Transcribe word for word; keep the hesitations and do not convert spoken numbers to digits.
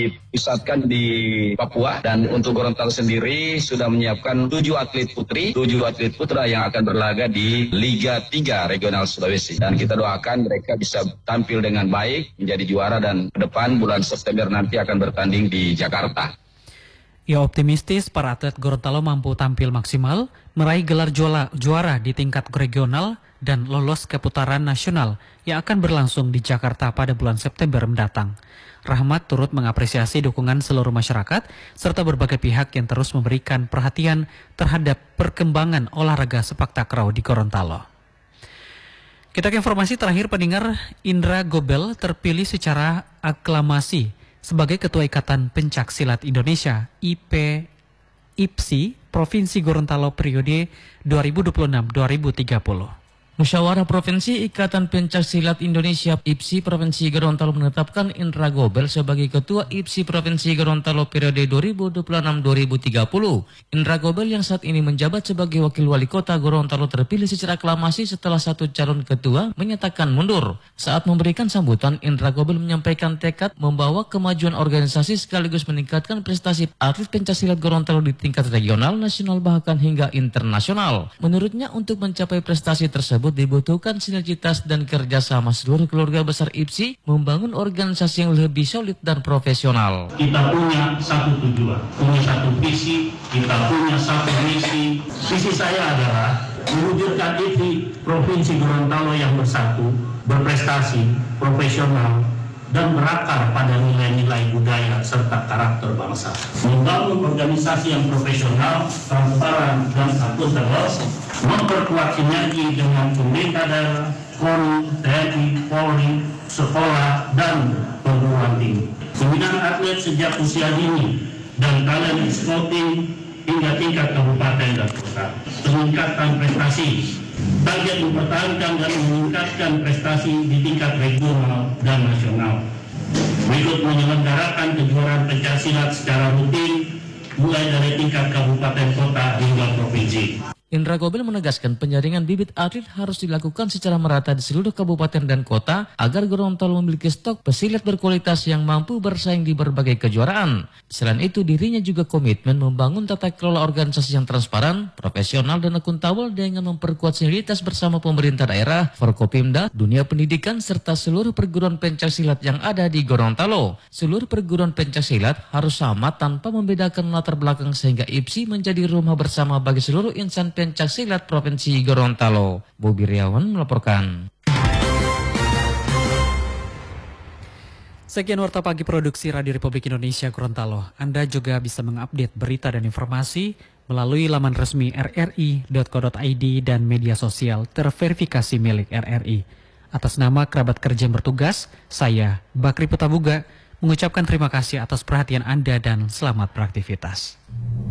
dipusatkan di Papua, dan untuk Gorontalo sendiri sudah menyiapkan tujuh atlet putri, tujuh atlet putra yang akan berlaga di Liga tiga Regional Sulawesi, dan kita doakan mereka bisa tampil dengan baik, menjadi juara, dan ke depan bulan September nanti akan bertanding di Jakarta. Ia optimistis para atlet Gorontalo mampu tampil maksimal, meraih gelar juara, juara di tingkat regional dan lolos ke putaran nasional yang akan berlangsung di Jakarta pada bulan September mendatang. Rahmat turut mengapresiasi dukungan seluruh masyarakat serta berbagai pihak yang terus memberikan perhatian terhadap perkembangan olahraga sepak takraw di Gorontalo. Kita ke informasi terakhir, pendengar. Indra Gobel terpilih secara aklamasi sebagai Ketua Ikatan Pencak Silat Indonesia I P I P S I Provinsi Gorontalo periode dua ribu dua puluh enam sampai dua ribu tiga puluh. Musyawarah Provinsi Ikatan Pencak Silat Indonesia I P S I Provinsi Gorontalo menetapkan Indra Gobel sebagai Ketua I P S I Provinsi Gorontalo periode dua ribu dua puluh enam sampai dua ribu tiga puluh. Indra Gobel yang saat ini menjabat sebagai Wakil Wali Kota Gorontalo terpilih secara aklamasi setelah satu calon ketua menyatakan mundur. Saat memberikan sambutan, Indra Gobel menyampaikan tekad membawa kemajuan organisasi sekaligus meningkatkan prestasi atlet pencak silat Gorontalo di tingkat regional, nasional, bahkan hingga internasional. Menurutnya, untuk mencapai prestasi tersebut dibutuhkan sinergitas dan kerjasama seluruh keluarga besar I P S I membangun organisasi yang lebih solid dan profesional. Kita punya satu tujuan, punya satu visi, kita punya satu misi. Visi saya adalah mewujudkan I P S I Provinsi Gorontalo yang bersatu, berprestasi, profesional, dan berakar pada nilai-nilai budaya serta karakter bangsa. Membangun organisasi yang profesional, transparan, dan akuntabel, memperkuat sinergi dengan pemerintah daerah, Polri, T N I, Polri, sekolah, dan perguruan tinggi. Pembinaan atlet sejak usia dini dan talent scouting hingga tingkat kabupaten dan kota. Peningkatan prestasi, target mempertahankan dan meningkatkan prestasi di tingkat regional dan nasional. Berikut menyelenggarakan kejuaraan pencaksilat secara rutin, mulai dari tingkat kabupaten kota hingga provinsi. Indra Gobel menegaskan penjaringan bibit atlet harus dilakukan secara merata di seluruh kabupaten dan kota agar Gorontalo memiliki stok pesilat berkualitas yang mampu bersaing di berbagai kejuaraan. Selain itu, dirinya juga komitmen membangun tata kelola organisasi yang transparan, profesional, dan akuntabel dengan memperkuat sinergitas bersama pemerintah daerah, Forkopimda, dunia pendidikan, serta seluruh perguruan pencak silat yang ada di Gorontalo. Seluruh perguruan pencak silat harus sama tanpa membedakan latar belakang sehingga I P S I menjadi rumah bersama bagi seluruh insan pencak silat Provinsi Gorontalo. Bobi Riawan melaporkan. Sekian Warta Pagi Produksi Radio Republik Indonesia Gorontalo. Anda juga bisa mengupdate berita dan informasi melalui laman resmi r r i dot co dot i d dan media sosial terverifikasi milik R R I. Atas nama kerabat kerja yang bertugas, saya Bakri Putabuga mengucapkan terima kasih atas perhatian Anda dan selamat beraktivitas.